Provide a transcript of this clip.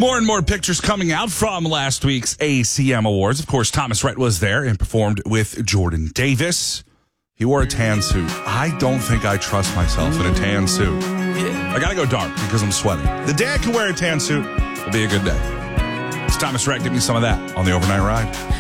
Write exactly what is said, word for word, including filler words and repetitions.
More and more pictures coming out from last week's A C M Awards. Of course, Thomas Rhett was there and performed with Jordan Davis. He wore a tan suit. I don't think I trust myself in a tan suit. I gotta go dark because I'm sweating. The day I can wear a tan suit will be a good day. It's Thomas Rhett. Give me some of that on the Overnight Ride.